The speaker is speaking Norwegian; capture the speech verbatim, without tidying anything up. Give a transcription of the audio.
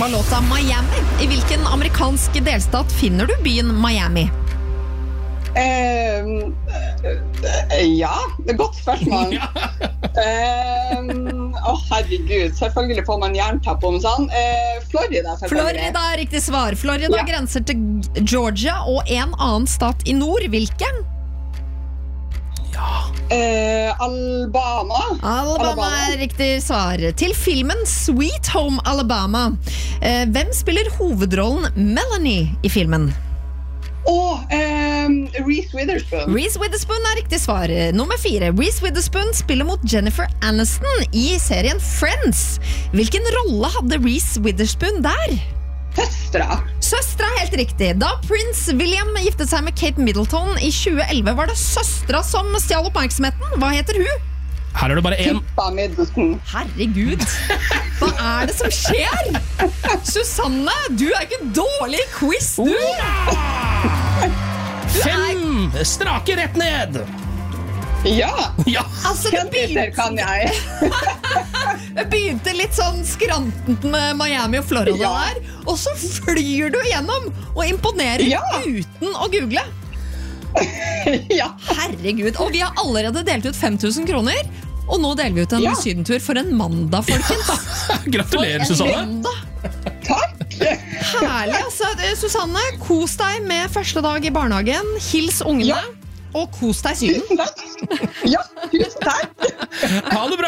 Låta Miami. I hvilken amerikansk delstat finner du byen Miami? Uh, ja, det er godt spørsmål. Å uh, oh, herregud, selvfølgelig får man jerntapp om sånn. Uh, Florida, Florida er riktig svar. Florida ja. Grenser til Georgia og en annen stat i nord. Hvilken? Ja. Uh, Alabama. Alabama. Alabama er riktig svar. Til filmen Sweet Home Alabama. Uh, hvem spiller hovedrollen Melanie i filmen? Oh, um, Reese Witherspoon. Reese Witherspoon er riktig svar. Nummer fire. Reese Witherspoon spiller mot Jennifer Aniston i serien Friends. Hvilken rolle hadde Reese Witherspoon der? Søstra. Søstra er helt riktig. Da Prince William giftet seg med Kate Middleton i tjue elleve, var det søstra som stjal oppmerksomheten. Hva heter hun? Her er det bare en. Pippa Middleton. Herregud. Hva er det som skjer? Susanne, du er ikke dårlig i quiz, du. Fem strake rett ned. Ja, ja. Altså, kjendiser kan jeg. Det begynte litt sånn skrantent med Miami og Florida ja. Der, og så flyr du gjennom og imponerer ja. Uten å google. Ja. Herregud, og vi har allerede delt ut fem tusen kroner, og nå deler vi ut en ja. Sydentur for en mandag, folkens. Gratulerer, Susanne. Takk. Herlig, altså. Susanne, kos deg med første dag i barnehagen. Hils ungene, ja. Og kos deg Syden. Ja, tusen takk. Ha det bra.